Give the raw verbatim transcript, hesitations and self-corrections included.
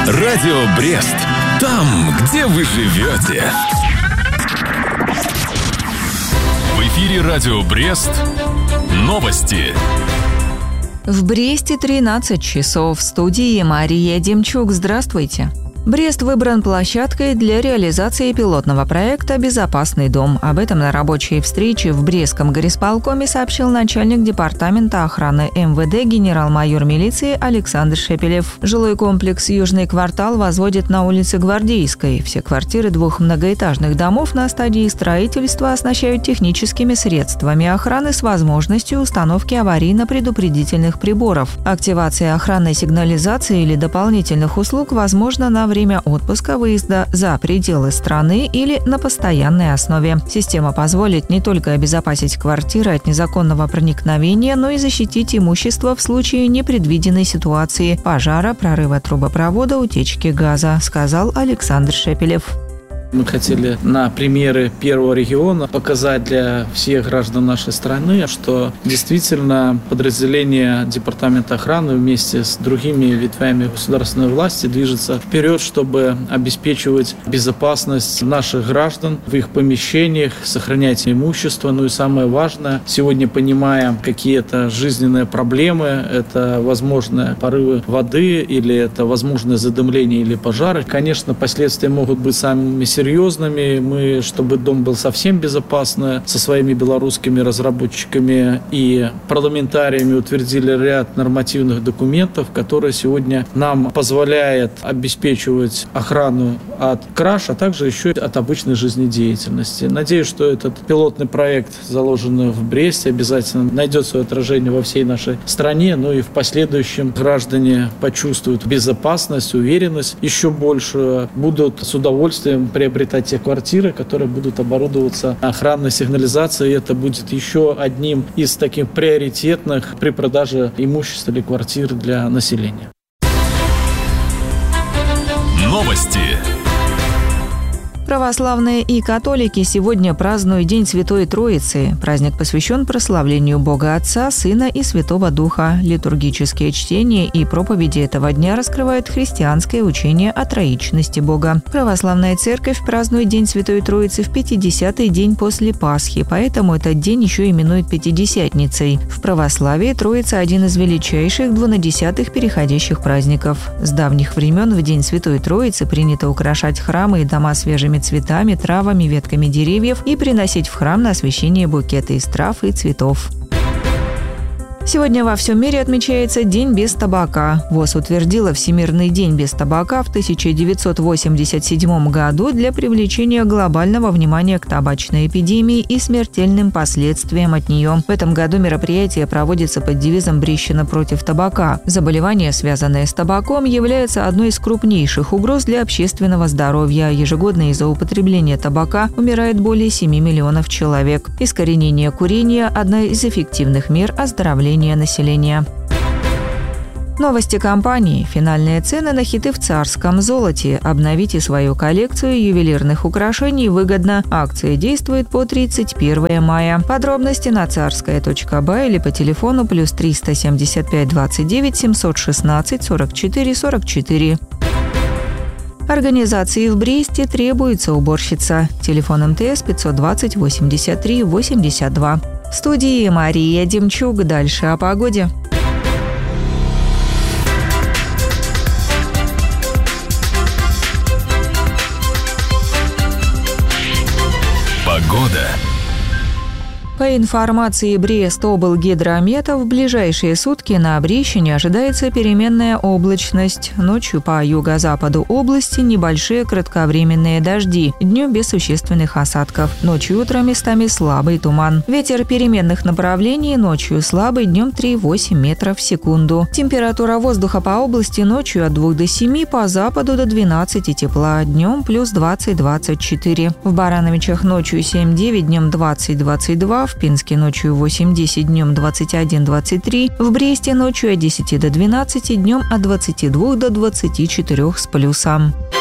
Радио Брест. Там, где вы живете. В эфире Радио Брест. Новости. В Бресте тринадцать часов. В студии Мария Демчук. Здравствуйте. Брест выбран площадкой для реализации пилотного проекта «Безопасный дом». Об этом на рабочей встрече в Брестском горисполкоме сообщил начальник департамента охраны эм вэ дэ генерал-майор милиции Александр Шепелев. Жилой комплекс «Южный квартал» возводит на улице Гвардейской. Все квартиры двух многоэтажных домов на стадии строительства оснащают техническими средствами охраны с возможностью установки аварийно-предупредительных приборов. Активация охранной сигнализации или дополнительных услуг возможна на время отпуска, выезда за пределы страны или на постоянной основе. Система позволит не только обезопасить квартиры от незаконного проникновения, но и защитить имущество в случае непредвиденной ситуации – пожара, прорыва трубопровода, утечки газа, сказал Александр Шепелев. Мы хотели на примере первого региона показать для всех граждан нашей страны, что действительно подразделение Департамента охраны вместе с другими ветвями государственной власти движется вперед, чтобы обеспечивать безопасность наших граждан в их помещениях, сохранять имущество. Ну и самое важное, сегодня понимая какие-то жизненные проблемы, это возможные порывы воды или это возможное задымление или пожары. Конечно, последствия могут быть самыми серьезными. серьезными. Мы, чтобы дом был совсем безопасным, со своими белорусскими разработчиками и парламентариями утвердили ряд нормативных документов, которые сегодня нам позволяют обеспечивать охрану от краж, а также еще от обычной жизнедеятельности. Надеюсь, что этот пилотный проект, заложенный в Бресте, обязательно найдет свое отражение во всей нашей стране, но и в последующем граждане почувствуют безопасность, уверенность еще больше, будут с удовольствием приобретать приобретать те квартиры, которые будут оборудоваться охранной сигнализацией. И это будет еще одним из таких приоритетных при продаже имущества или квартир для населения. Новости. Православные и католики сегодня празднуют День Святой Троицы. Праздник посвящен прославлению Бога Отца, Сына и Святого Духа. Литургические чтения и проповеди этого дня раскрывают христианское учение о троичности Бога. Православная церковь празднует День Святой Троицы в пятидесятый день после Пасхи, поэтому этот день еще именуют Пятидесятницей. В православии Троица – один из величайших двунадесятых переходящих праздников. С давних времен в День Святой Троицы принято украшать храмы и дома свежими цветами, травами, ветками деревьев и приносить в храм на освящение букеты из трав и цветов. Сегодня во всем мире отмечается День без табака. ВОЗ утвердила Всемирный день без табака в тысяча девятьсот восемьдесят седьмом году для привлечения глобального внимания к табачной эпидемии и смертельным последствиям от нее. В этом году мероприятие проводится под девизом «Брещина против табака». Заболевание, связанное с табаком, является одной из крупнейших угроз для общественного здоровья. Ежегодно из-за употребления табака умирает более семи миллионов человек. Искоренение курения – одна из эффективных мер оздоровления населения. Новости компании. Финальные цены на хиты в царском золоте. Обновите свою коллекцию ювелирных украшений выгодно. Акция действует по тридцать первого мая. Подробности на царская точка бай или по телефону плюс триста семьдесят пять двадцать девять семьсот шестнадцать сорок четыре сорок четыре. Организации в Бресте требуется уборщица. Телефон эм тэ эс пятьсот двадцать восемьдесят три восемьдесят два. В студии Мария Демчук. Дальше о погоде. Погода. По информации Брест-облгидромета, в ближайшие сутки на Брещине ожидается переменная облачность. Ночью по юго-западу области небольшие кратковременные дожди, днем без существенных осадков. Ночью и утром местами слабый туман. Ветер переменных направлений, ночью слабый, днем три-восемь метров в секунду. Температура воздуха по области ночью от двух до семи, по западу до двенадцати тепла, днем плюс двадцать-двадцать четыре. В Барановичах ночью семь-девять, днем двадцать-двадцать два, в Пинске ночью восемь-десять, днем двадцать один двадцать три, в Бресте ночью от десяти до двенадцати, днем от двадцати двух до двадцати четырёх с плюсом.